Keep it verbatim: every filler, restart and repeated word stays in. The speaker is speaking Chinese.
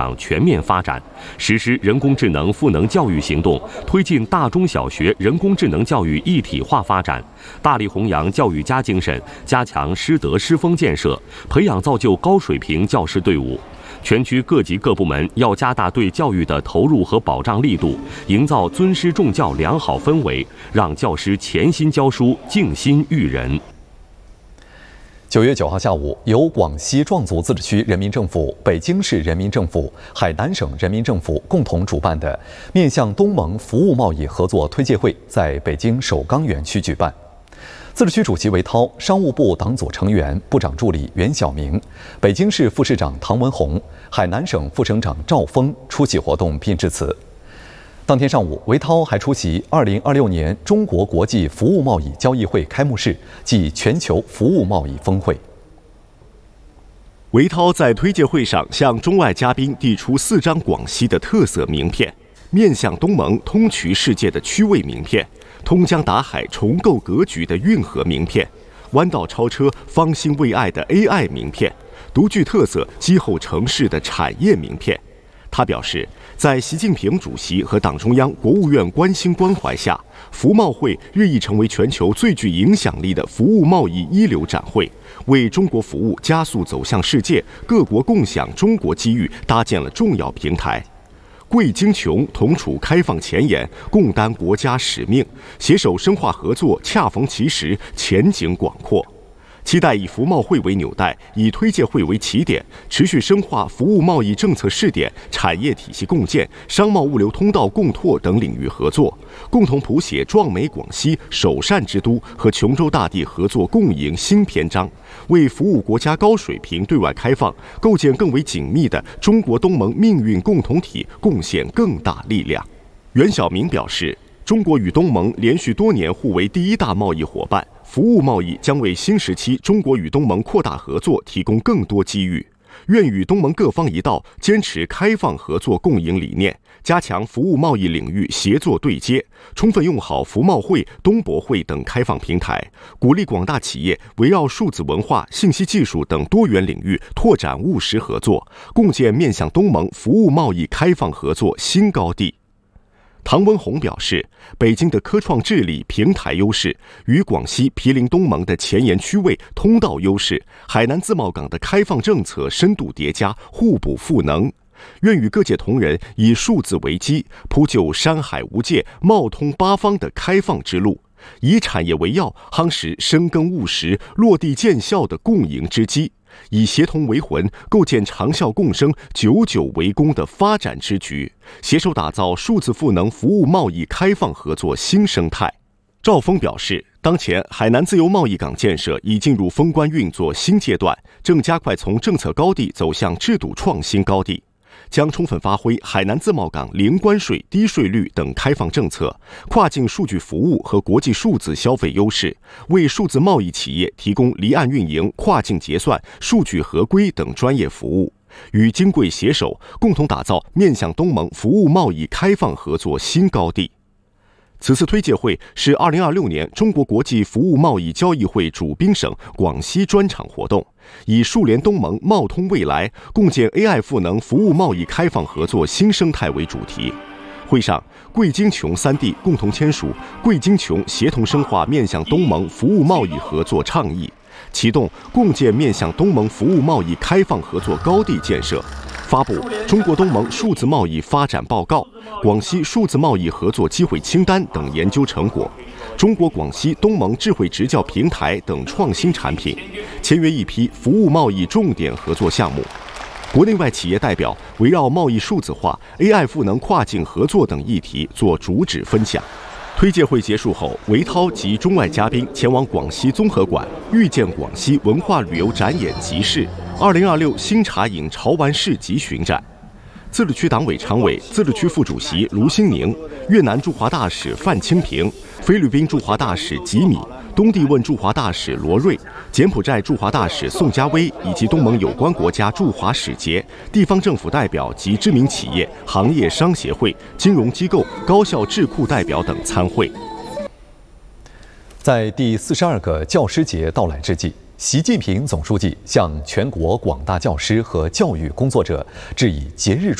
享全面发展，实施人工智能赋能教育行动，推进大中小学人工智能教育一体化发展，大力弘扬教育家精神，加强师德师风建设，培养造就高水平教师队伍。全区各级各部门要加大对教育的投入和保障力度，营造尊师重教良好氛围，让教师潜心教书，静心育人。 九月九号下午，由广西壮族自治区人民政府、北京市人民政府、海南省人民政府共同主办的面向东盟服务贸易合作推介会在北京首钢园区举办。自治区主席韦涛、商务部党组成员、部长助理袁晓明、北京市副市长唐文宏、海南省副省长赵峰出席活动并致辞。当天上午，韦涛还出席二零二六年中国国际服务贸易交易会开幕式暨全球服务贸易峰会。 韦涛在推介会上向中外嘉宾递出四张广西的特色名片：面向东盟、通衢世界的区位名片，通江达海、重构格局的运河名片，弯道超车、方兴未艾的 A I 名片，独具特色基后城市的产业名片。他表示，在习近平主席和党中央、国务院关心关怀下，服贸会日益成为全球最具影响力的服务贸易一流展会，为中国服务加速走向世界、各国共享中国机遇搭建了重要平台。贵京琼同处开放前沿，共担国家使命，携手深化合作，恰逢其时，前景广阔。期待以服贸会为纽带，以推介会为起点，持续深化服务贸易政策试点、产业体系共建、商贸物流通道共拓等领域合作，共同谱写壮美广西首善之都和琼州大地合作共赢新篇章，为服务国家高水平对外开放、构建更为紧密的中国东盟命运共同体贡献更大力量。袁晓明表示，中国与东盟连续多年互为第一大贸易伙伴，服务贸易将为新时期中国与东盟扩大合作提供更多机遇。愿与东盟各方一道，坚持开放合作共赢理念，加强服务贸易领域协作对接，充分用好服贸会、东博会等开放平台，鼓励广大企业围绕数字文化、信息技术等多元领域拓展务实合作，共建面向东盟服务贸易开放合作新高地。唐文宏表示，北京的科创智力、平台优势与广西毗邻东盟的前沿区位、通道优势，海南自贸港的开放政策深度叠加，互补赋能。愿与各界同仁以数字为基，铺就山海无界、贸通八方的开放之路；以产业为要，夯实深耕务实、落地见效的共赢之基；以协同为魂，构建长效共生、久久为功的发展之局，携手打造数字赋能服务贸易开放合作新生态。赵峰表示，当前海南自由贸易港建设已进入封关运作新阶段，正加快从政策高地走向制度创新高地，将充分发挥海南自贸港零关税、低税率等开放政策、跨境数据服务和国际数字消费优势，为数字贸易企业提供离岸运营、跨境结算、数据合规等专业服务，与金贵携手，共同打造面向东盟服务贸易开放合作新高地。此次推介会是二零二六年中国国际服务贸易交易会主宾省广西专场活动，以数联东盟、贸通未来，共建 A I 赋能服务贸易开放合作新生态为主题。会上，贵京琼三地共同签署贵京琼协同深化面向东盟服务贸易合作倡议，启动共建面向东盟服务贸易开放合作高地建设，发布中国东盟数字贸易发展报告、广西数字贸易合作机会清单等研究成果，中国广西东盟智慧职教平台等创新产品，签约一批服务贸易重点合作项目。国内外企业代表围绕贸易数字化、A I 赋能跨境合作等议题做主旨分享。推介会结束后，韦涛及中外嘉宾前往广西综合馆遇见广西文化旅游展演集市二零二六新茶饮潮玩市集巡展。自治区党委常委、自治区副主席卢新宁、越南驻华大使范清平、菲律宾驻华大使吉米、东帝汶驻华大使罗瑞、柬埔寨驻华大使宋家威以及东盟有关国家驻华使节、地方政府代表及知名企业、行业商协会、金融机构、高校智库代表等参会。 在第四十二个教师节到来之际，习近平总书记向全国广大教师和教育工作者致以节日